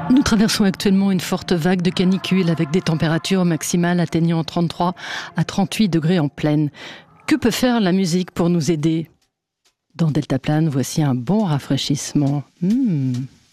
Nous traversons actuellement une forte vague de canicule avec des températures maximales atteignant 33 à 38 degrés en pleine. Que peut faire la musique pour nous aider ? Dans Deltaplane, voici un bon rafraîchissement.